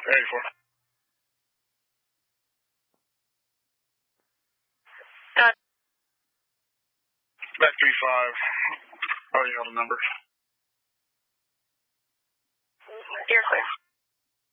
84. Back 35. Already know the number. You're clear.